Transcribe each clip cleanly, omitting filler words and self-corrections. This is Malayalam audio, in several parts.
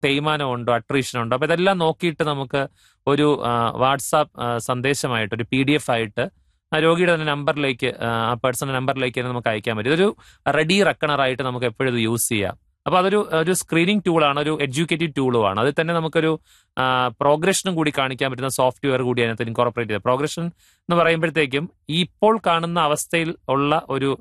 തേയ്മാനമുണ്ടോ, അട്രീഷനുണ്ടോ. അപ്പോൾ ഇതെല്ലാം നോക്കിയിട്ട് നമുക്ക് ഒരു വാട്സാപ്പ് സന്ദേശമായിട്ട്, ഒരു PDF ആയിട്ട് രോഗിയുടെ തന്നെ നമ്പറിലേക്ക്, ആ പേഴ്സണൽ നമ്പറിലേക്ക് തന്നെ നമുക്ക് അയക്കാൻ പറ്റും. ഇതൊരു റെഡി റെക്കണറായിട്ട് നമുക്ക് എപ്പോഴും ഇത് യൂസ് ചെയ്യാം. അപ്പോൾ ഒരു സ്ക്രീനിങ് ടൂളാണ്, ഒരു എഡ്യൂക്കേറ്റീവ് ടൂളുമാണ്. അതിൽ തന്നെ നമുക്കൊരു പ്രോഗ്രഷനും കൂടി കാണിക്കാൻ പറ്റുന്ന സോഫ്റ്റ്വെയർ കൂടി അതിനകത്ത് ഇൻകോർപ്പറേറ്റ് ചെയ്ത്. പ്രോഗ്രഷൻ എന്ന് പറയുമ്പോഴത്തേക്കും ഈ ഇപ്പോൾ കാണുന്ന അവസ്ഥയിൽ ഉള്ള ഒരു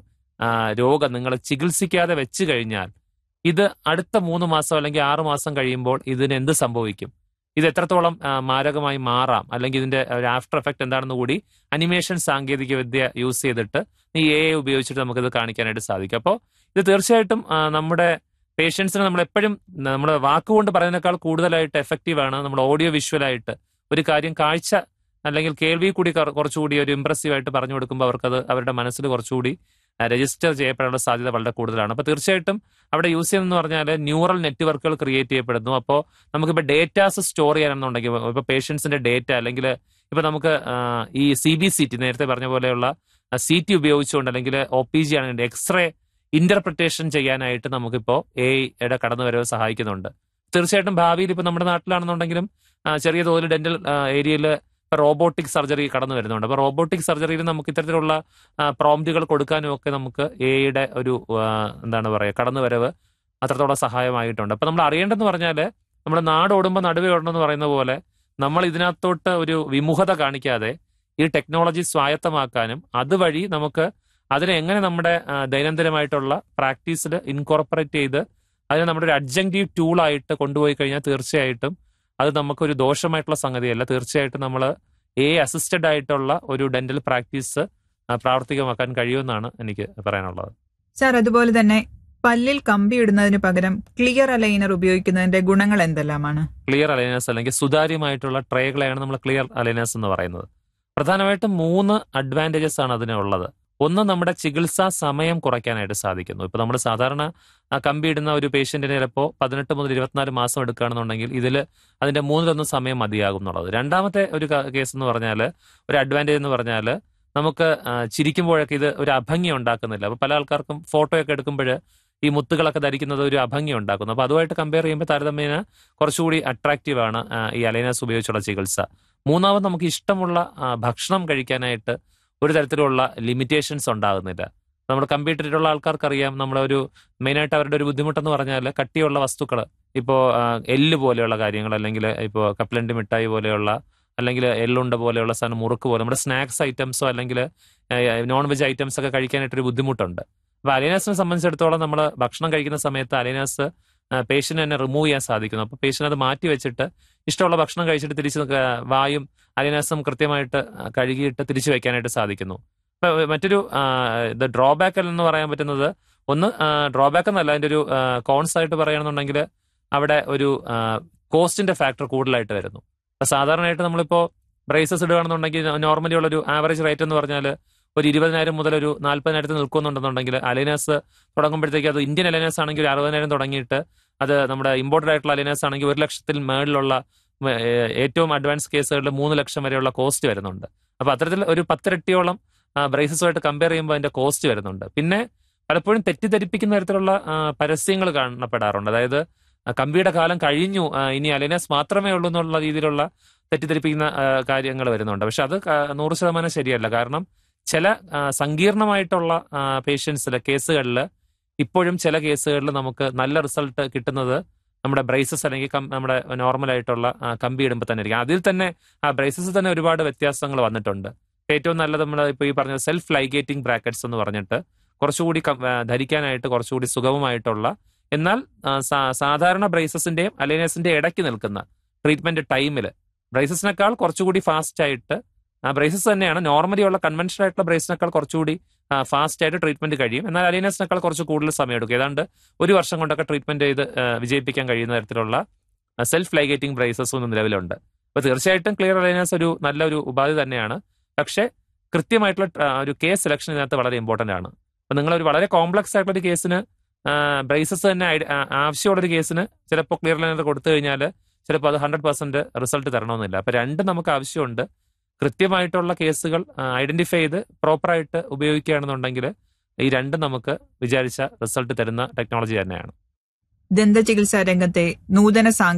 രോഗം നിങ്ങൾ ചികിത്സിക്കാതെ വെച്ച് കഴിഞ്ഞാൽ ഇത് അടുത്ത 3 മാസം അല്ലെങ്കിൽ 6 മാസം കഴിയുമ്പോൾ ഇതിന് എന്ത് സംഭവിക്കും, ഇത് എത്രത്തോളം മാരകമായി മാറാം, അല്ലെങ്കിൽ ഇതിന്റെ ഒരു ആഫ്റ്റർ എഫക്ട് എന്താണെന്ന് കൂടി അനിമേഷൻ സാങ്കേതിക വിദ്യ യൂസ് ചെയ്തിട്ട് ഈ AI ഉപയോഗിച്ചിട്ട് നമുക്കിത് കാണിക്കാനായിട്ട് സാധിക്കും. അപ്പോൾ ഇത് തീർച്ചയായിട്ടും നമ്മുടെ പേഷ്യൻസിന് നമ്മൾ എപ്പോഴും നമ്മുടെ വാക്കുകൊണ്ട് പറയുന്നതിനേക്കാൾ കൂടുതലായിട്ട് എഫക്റ്റീവാണ് നമ്മൾ ഓഡിയോ വിഷ്വലായിട്ട് ഒരു കാര്യം കാഴ്ച അല്ലെങ്കിൽ കേൾവി കൂടി കുറച്ചുകൂടി ഒരു ഇംപ്രസീവായിട്ട് പറഞ്ഞു കൊടുക്കുമ്പോൾ അവർക്കത് അവരുടെ മനസ്സിൽ കുറച്ചുകൂടി രജിസ്റ്റർ ചെയ്യപ്പെടാനുള്ള സാധ്യത വളരെ കൂടുതലാണ്. അപ്പോൾ തീർച്ചയായിട്ടും അവിടെ യൂസ് ചെയ്യുന്നതെന്ന് പറഞ്ഞാൽ ന്യൂറൽ നെറ്റ്വർക്കുകൾ ക്രിയേറ്റ് ചെയ്യപ്പെടുന്നു. അപ്പോൾ നമുക്കിപ്പോൾ ഡേറ്റാസ് സ്റ്റോർ ചെയ്യാനെന്നുണ്ടെങ്കിൽ, ഇപ്പോൾ പേഷ്യൻസിന്റെ ഡേറ്റ അല്ലെങ്കിൽ ഇപ്പോൾ നമുക്ക് ഈ CBCT നേരത്തെ പറഞ്ഞ പോലെയുള്ള CT ഉപയോഗിച്ചുകൊണ്ട് അല്ലെങ്കിൽ OPG ആണെങ്കിൽ എക്സ്റേ ഇന്റർപ്രിട്ടേഷൻ ചെയ്യാനായിട്ട് നമുക്കിപ്പോൾ AI കടന്നുവരവ് സഹായിക്കുന്നുണ്ട്. തീർച്ചയായിട്ടും ഭാവിയിൽ ഇപ്പോൾ നമ്മുടെ നാട്ടിലാണെന്നുണ്ടെങ്കിലും ചെറിയ തോതിൽ ഡെന്റൽ ഏരിയയിൽ റോബോട്ടിക് സർജറി കടന്നു വരുന്നുണ്ട്. അപ്പോൾ റോബോട്ടിക് സർജറിയിൽ നമുക്ക് ഇത്തരത്തിലുള്ള പ്രോംപ്റ്റുകൾ കൊടുക്കാനും ഒക്കെ നമുക്ക് AI ഒരു എന്താണ് പറയുക കടന്നുവരവ് അത്രത്തോളം സഹായമായിട്ടുണ്ട്. അപ്പോൾ നമ്മൾ അറിയേണ്ടതെന്ന് പറഞ്ഞാൽ നമ്മുടെ നാട് ഓടുമ്പോൾ നടുവേ ഓടണമെന്ന് പറയുന്ന പോലെ നമ്മൾ ഇതിനകത്തോട്ട് ഒരു വിമുഖത കാണിക്കാതെ ഈ ടെക്നോളജി സ്വായത്തമാക്കാനും അതുവഴി നമുക്ക് അതിനെ എങ്ങനെ നമ്മുടെ ദൈനംദിനമായിട്ടുള്ള പ്രാക്ടീസിൽ ഇൻകോർപ്പറേറ്റ് ചെയ്ത് അതിനെ നമ്മുടെ ഒരു അഡ്ജങ്റ്റീവ് ടൂളായിട്ട് കൊണ്ടുപോയി കഴിഞ്ഞാൽ തീർച്ചയായിട്ടും അത് നമുക്കൊരു ദോഷമായിട്ടുള്ള സംഗതിയല്ല. തീർച്ചയായിട്ടും നമ്മൾ AI അസിസ്റ്റഡ് ആയിട്ടുള്ള ഒരു ഡെന്റൽ പ്രാക്ടീസ് പ്രാവർത്തികമാക്കാൻ കഴിയുമെന്നാണ് എനിക്ക് പറയാനുള്ളത്. സാർ, അതുപോലെ തന്നെ പല്ലിൽ കമ്പി ഇടുന്നതിന് പകരം ക്ലിയർ അലൈനർ ഉപയോഗിക്കുന്നതിന്റെ ഗുണങ്ങൾ എന്തെല്ലാമാണ്? ക്ലിയർ അലൈനേഴ്സ് അല്ലെങ്കിൽ സുതാര്യമായിട്ടുള്ള ട്രേകളെയാണ് നമ്മൾ ക്ലിയർ അലൈനേഴ്സ് എന്ന് പറയുന്നത്. പ്രധാനമായിട്ടും 3 അഡ്വാൻറ്റേജസ് ആണ് അതിനുള്ളത്. ഒന്ന്, നമ്മുടെ ചികിത്സാ സമയം കുറയ്ക്കാനായിട്ട് സാധിക്കുന്നു. ഇപ്പോൾ നമ്മൾ സാധാരണ കമ്പി ഇടുന്ന ഒരു പേഷ്യന്റിന് ചിലപ്പോൾ 18 മുതൽ 24 മാസം എടുക്കുകയാണെന്നുണ്ടെങ്കിൽ ഇതിൽ അതിന്റെ 1/3 സമയം മതിയാകും എന്നുള്ളത്. രണ്ടാമത്തെ ഒരു കേസ് എന്ന് പറഞ്ഞാൽ, ഒരു അഡ്വാൻറ്റേജ് എന്ന് പറഞ്ഞാൽ, നമുക്ക് ചിരിക്കുമ്പോഴൊക്കെ ഇത് ഒരു അഭംഗി ഉണ്ടാക്കുന്നില്ല. അപ്പോൾ പല ആൾക്കാർക്കും ഫോട്ടോയൊക്കെ എടുക്കുമ്പോൾ ഈ മുത്തുകളൊക്കെ ധരിക്കുന്നത് ഒരു അഭംഗി ഉണ്ടാക്കുന്നു. അപ്പോൾ അതുമായിട്ട് കമ്പയർ ചെയ്യുമ്പോൾ താരതമ്യേന കുറച്ചുകൂടി അട്രാക്റ്റീവ് ആണ് ഈ അലൈനേഴ്സ് ഉപയോഗിച്ചുള്ള ചികിത്സ. മൂന്നാമത്, നമുക്ക് ഇഷ്ടമുള്ള ഭക്ഷണം കഴിക്കാനായിട്ട് ഒരു തരത്തിലുള്ള ലിമിറ്റേഷൻസ് ഉണ്ടാകുന്നില്ല. നമ്മൾ കമ്പ്യൂട്ടറിലുള്ള ആൾക്കാർക്കറിയാം, നമ്മുടെ ഒരു മെയിനായിട്ട് അവരുടെ ഒരു ബുദ്ധിമുട്ടെന്ന് പറഞ്ഞാൽ കട്ടിയുള്ള വസ്തുക്കൾ, ഇപ്പോൾ എല്ല് പോലെയുള്ള കാര്യങ്ങൾ, അല്ലെങ്കിൽ ഇപ്പോൾ കപ്പലണ്ടി മിഠായി പോലെയുള്ള, അല്ലെങ്കിൽ എള്ളുണ്ട പോലെയുള്ള സാധനം, മുറുക്ക് പോലെ നമ്മുടെ സ്നാക്സ് ഐറ്റംസോ അല്ലെങ്കിൽ നോൺ വെജ് ഐറ്റംസ് ഒക്കെ കഴിക്കാനായിട്ടൊരു ബുദ്ധിമുട്ടുണ്ട്. അപ്പോൾ അലൈനേഴ്സിനെ സംബന്ധിച്ചിടത്തോളം നമ്മൾ ഭക്ഷണം കഴിക്കുന്ന സമയത്ത് അലൈനേഴ്സ് പേഷ്യന്റ് തന്നെ റിമൂവ് ചെയ്യാൻ സാധിക്കുന്നു. അപ്പോൾ പേഷ്യന്റ് അത് മാറ്റി വെച്ചിട്ട് ഇഷ്ടമുള്ള ഭക്ഷണം കഴിച്ചിട്ട് തിരിച്ച് വായും അലൈനേഴ്സും കൃത്യമായിട്ട് കഴുകിയിട്ട് തിരിച്ചു വെക്കാനായിട്ട് സാധിക്കുന്നു. മറ്റൊരു ഡ്രോബാക്ക് എന്ന് പറയാൻ പറ്റുന്നത്, ഒന്ന് ഡ്രോബാക്ക് എന്നല്ല, അതിന്റെ ഒരു കോൺസ് ആയിട്ട് പറയുകയാണെന്നുണ്ടെങ്കിൽ അവിടെ ഒരു കോസ്റ്റിന്റെ ഫാക്ടർ കൂടുതലായിട്ട് വരുന്നു. അപ്പൊ സാധാരണയായിട്ട് നമ്മളിപ്പോ ബ്രേസസ് ഇടുകയാണെന്നുണ്ടെങ്കിൽ നോർമലി ഉള്ള ഒരു ആവറേജ് റേറ്റ് എന്ന് പറഞ്ഞാൽ ഒരു 20,000 മുതൽ ഒരു 40,000 നിൽക്കുന്നുണ്ടെന്നുണ്ടെങ്കിൽ അലൈനേഴ്സ് തുടങ്ങുമ്പോഴത്തേക്ക് അത് ഇന്ത്യൻ അലൈനേഴ്സ് ആണെങ്കിൽ 60,000 തുടങ്ങിയിട്ട് അത് നമ്മുടെ ഇമ്പോർട്ടഡ് ആയിട്ടുള്ള അലൈനേഴ്സ് ആണെങ്കിൽ 1,00,000 മേളിലുള്ള ഏറ്റവും അഡ്വാൻസ് കേസുകളിൽ 3 ലക്ഷം വരെയുള്ള കോസ്റ്റ് വരുന്നുണ്ട്. അപ്പൊ അത്തരത്തിൽ ഒരു 10 ഇരട്ടിയോളം ബ്രേസസുമായിട്ട് കമ്പയർ ചെയ്യുമ്പോൾ അതിന്റെ കോസ്റ്റ് വരുന്നുണ്ട്. പിന്നെ പലപ്പോഴും തെറ്റിദ്ധരിപ്പിക്കുന്ന തരത്തിലുള്ള പരസ്യങ്ങൾ കാണപ്പെടാറുണ്ട്. അതായത് കമ്പിയുടെ കാലം കഴിഞ്ഞു, ഇനി അലൈനേഴ്സ് മാത്രമേ ഉള്ളൂ എന്നുള്ള രീതിയിലുള്ള തെറ്റിദ്ധരിപ്പിക്കുന്ന കാര്യങ്ങൾ വരുന്നുണ്ട്. പക്ഷെ അത് 100% ശരിയല്ല. കാരണം ചില സങ്കീർണമായിട്ടുള്ള പേഷ്യൻസിലെ കേസുകളിൽ ഇപ്പോഴും ചില കേസുകളിൽ നമുക്ക് നല്ല റിസൾട്ട് കിട്ടുന്നത് നമ്മുടെ ബ്രേസസ് അല്ലെങ്കിൽ നമ്മുടെ നോർമലായിട്ടുള്ള കമ്പി ഇടുമ്പോൾ തന്നെ ആയിരിക്കും. അതിൽ തന്നെ ആ ബ്രേസസ് തന്നെ ഒരുപാട് വ്യത്യാസങ്ങൾ വന്നിട്ടുണ്ട്. ഏറ്റവും നല്ലത് നമ്മൾ ഇപ്പോൾ ഈ പറഞ്ഞ സെൽഫ് ലൈഗേറ്റിംഗ് ബ്രാക്കറ്റ്സ് എന്ന് പറഞ്ഞിട്ട് കുറച്ചുകൂടി ധരിക്കാനായിട്ട് കുറച്ചുകൂടി സുഗമമായിട്ടുള്ള, എന്നാൽ സാധാരണ ബ്രേസസിന്റെയും അലൈനേഴ്സിന്റെയും ഇടയ്ക്ക് നിൽക്കുന്ന ട്രീറ്റ്മെന്റ് ടൈമിൽ ബ്രേസസിനേക്കാൾ കുറച്ചുകൂടി ഫാസ്റ്റ് ആയിട്ട്, ബ്രേസസ് തന്നെയാണ് നോർമലി ഉള്ള കൺവെൻഷണൽ ആയിട്ടുള്ള ബ്രേസിനേക്കാൾ കുറച്ചുകൂടി ഫാസ്റ്റ് ആയിട്ട് ട്രീറ്റ്മെന്റ് കഴിയും. എന്നാൽ അലൈനേഴ്സിനേക്കാൾ കുറച്ച് കൂടുതൽ സമയം എടുക്കും. ഏതാണ്ട് 1 വർഷം കൊണ്ടൊക്കെ ട്രീറ്റ്മെന്റ് ചെയ്ത് വിജയിപ്പിക്കാൻ കഴിയുന്ന തരത്തിലുള്ള സെൽഫ് ലൈഗേറ്റിംഗ് ബ്രേസസ് ഒന്നും നിലവിലുണ്ട്. അപ്പോൾ തീർച്ചയായിട്ടും ക്ലിയർ അലൈനേഴ്സ് ഒരു നല്ലൊരു ഉപാധി തന്നെയാണ്. പക്ഷേ കൃത്യമായിട്ടുള്ള ഒരു കേസ് സെലക്ഷൻ ഇതിനകത്ത് വളരെ ഇമ്പോർട്ടന്റ് ആണ്. അപ്പോൾ നിങ്ങളൊരു വളരെ കോംപ്ലക്സ് ആയിട്ടുള്ള ഒരു കേസിന് ബ്രേസസ് തന്നെ ആവശ്യമുള്ളൊരു കേസിന് ചിലപ്പോൾ ക്ലിയർ അലൈനർ കൊടുത്തു കഴിഞ്ഞാൽ ചിലപ്പോൾ അത് 100% റിസൾട്ട് തരണമെന്നില്ല. അപ്പോൾ രണ്ടും നമുക്ക് ആവശ്യമുണ്ട്. കൃത്യമായിട്ടുള്ള കേസുകൾ ഐഡന്റിഫൈ ചെയ്ത് പ്രോപ്പറായിട്ട് ഉപയോഗിക്കുകയാണെന്നുണ്ടെങ്കിൽ ഈ രണ്ടും നമുക്ക് വിചാരിച്ച റിസൾട്ട് തരുന്ന ടെക്നോളജി തന്നെയാണ്. ദന്തചികിത്സാ രംഗത്തെ നൂതന